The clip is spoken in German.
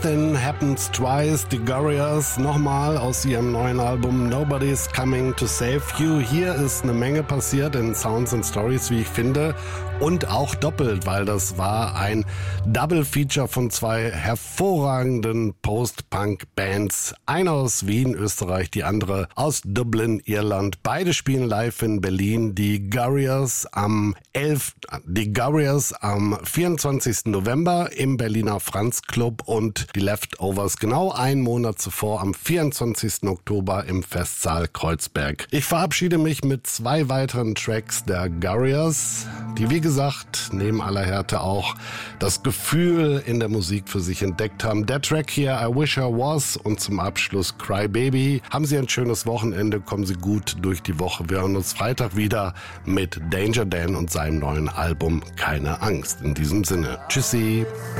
Something Happens Twice, die Gorillaz, nochmal aus ihrem neuen Album Nobody's Coming to Save You. Hier ist eine Menge passiert in Sounds and Stories, wie ich finde, und auch doppelt, weil das war ein Double-Feature von zwei hervorragenden Post-Punk-Bands. Eine aus Wien, Österreich, die andere aus Dublin, Irland. Beide spielen live in Berlin. Die Gorillaz am 24. November im Berliner Franz Club und die Leftovers genau einen Monat zuvor am 24. Oktober im Festsaal Kreuzberg. Ich verabschiede mich mit zwei weiteren Tracks der Gorillaz, die wie gesagt neben aller Härte auch das Gefühl in der Musik für sich entdeckt haben. Der Track hier I Wish I Was und zum Abschluss Cry Baby. Haben Sie ein schönes Wochenende, kommen Sie gut durch die Woche. Wir hören uns Freitag wieder mit Danger Dan und seinem neuen Album Keine Angst. In diesem Sinne, tschüssi.